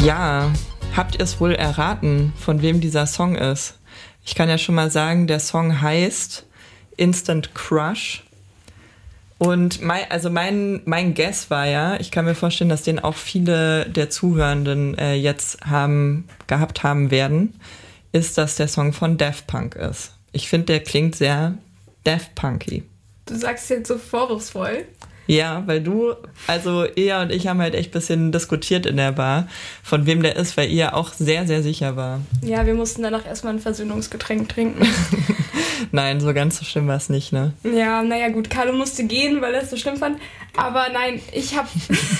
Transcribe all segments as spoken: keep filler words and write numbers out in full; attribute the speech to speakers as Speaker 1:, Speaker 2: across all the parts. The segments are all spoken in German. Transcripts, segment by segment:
Speaker 1: Ja, habt ihr es wohl erraten, von wem dieser Song ist? Ich kann ja schon mal sagen, der Song heißt Instant Crush. Und mein, also mein, mein Guess war ja, ich kann mir vorstellen, dass den auch viele der Zuhörenden äh, jetzt haben, gehabt haben werden, ist, dass der Song von Daft Punk ist. Ich finde, der klingt sehr Daft Punky.
Speaker 2: Du sagst jetzt so vorwurfsvoll.
Speaker 1: Ja, weil du, also Ea und ich haben halt echt ein bisschen diskutiert in der Bar, von wem der ist, weil Ea auch sehr, sehr sicher war.
Speaker 2: Ja, wir mussten danach erstmal ein Versöhnungsgetränk trinken.
Speaker 1: Nein, so ganz so schlimm war es nicht, ne?
Speaker 2: Ja, naja gut, Carlo musste gehen, weil er es so schlimm fand. Aber nein, ich hab...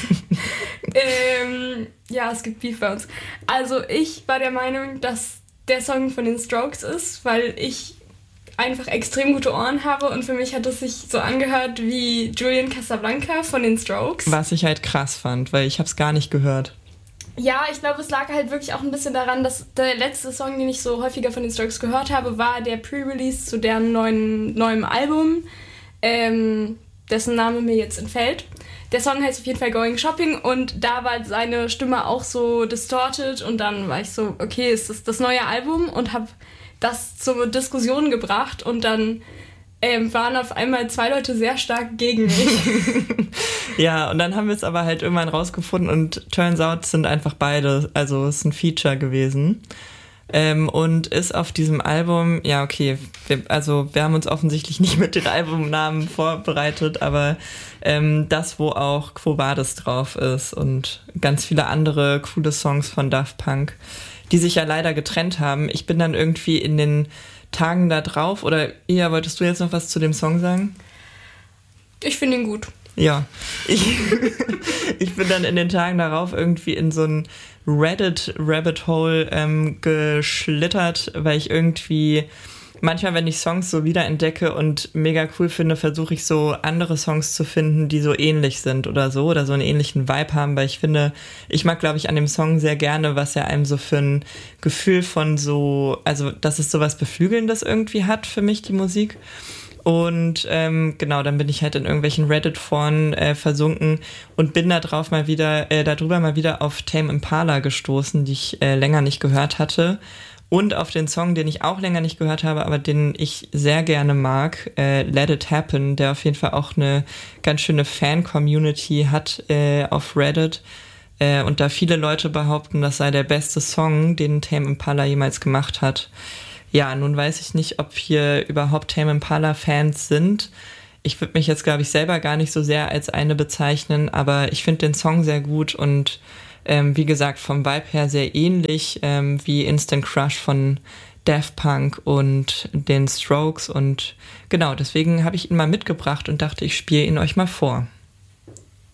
Speaker 2: ähm, ja, es gibt Beef bei uns. Also ich war der Meinung, dass der Song von den Strokes ist, weil ich einfach extrem gute Ohren habe und für mich hat es sich so angehört wie Julian Casablanca von den Strokes.
Speaker 1: Was ich halt krass fand, weil ich hab's gar nicht gehört.
Speaker 2: Ja, ich glaube, es lag halt wirklich auch ein bisschen daran, dass der letzte Song, den ich so häufiger von den Strokes gehört habe, war der Pre-Release zu deren neuen, neuen Album, ähm, dessen Name mir jetzt entfällt. Der Song heißt auf jeden Fall Going Shopping und da war seine Stimme auch so distorted und dann war ich so, okay, ist das das neue Album und habe das zur Diskussion gebracht und dann ähm, waren auf einmal zwei Leute sehr stark gegen mich.
Speaker 1: Ja, und dann haben wir es aber halt irgendwann rausgefunden und turns out sind einfach beide, also es ist ein Feature gewesen. Ähm, und ist auf diesem Album, ja okay, wir, also wir haben uns offensichtlich nicht mit den Albumnamen vorbereitet, aber ähm, das, wo auch Quo Vadis drauf ist und ganz viele andere coole Songs von Daft Punk, die sich ja leider getrennt haben. Ich bin dann irgendwie in den Tagen da drauf, oder Ea, wolltest du jetzt noch was zu dem Song sagen?
Speaker 2: Ich finde ihn gut.
Speaker 1: Ja, ich, ich bin dann in den Tagen darauf irgendwie in so ein Reddit-Rabbit-Hole ähm, geschlittert, weil ich irgendwie manchmal, wenn ich Songs so wiederentdecke und mega cool finde, versuche ich so andere Songs zu finden, die so ähnlich sind oder so, oder so einen ähnlichen Vibe haben, weil ich finde, ich mag, glaube ich, an dem Song sehr gerne, was er einem so für ein Gefühl von so, also dass es so was Beflügelndes irgendwie hat für mich, die Musik. Und ähm, genau, dann bin ich halt in irgendwelchen Reddit-Foren äh, versunken und bin da drauf mal wieder, äh, darüber mal wieder auf Tame Impala gestoßen, die ich äh, länger nicht gehört hatte. Und auf den Song, den ich auch länger nicht gehört habe, aber den ich sehr gerne mag, äh, Let It Happen, der auf jeden Fall auch eine ganz schöne Fan-Community hat äh, auf Reddit. Äh, und da viele Leute behaupten, das sei der beste Song, den Tame Impala jemals gemacht hat. Ja, nun weiß ich nicht, ob hier überhaupt Tame Impala-Fans sind. Ich würde mich jetzt, glaube ich, selber gar nicht so sehr als eine bezeichnen, aber ich finde den Song sehr gut und ähm, wie gesagt, vom Vibe her sehr ähnlich ähm, wie Instant Crush von Daft Punk und den Strokes und genau, deswegen habe ich ihn mal mitgebracht und dachte, ich spiele ihn euch mal vor.